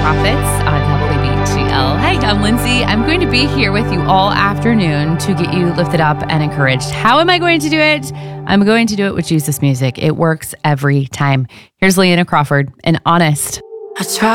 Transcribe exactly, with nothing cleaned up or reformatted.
Prophets on W B G L. Hey, I'm Lindsay. I'm going to be here with you all afternoon to get you lifted up and encouraged. How am I going to do it? I'm going to do it with Jesus music. It works every time. Here's Leanna Crawford and Honest. I try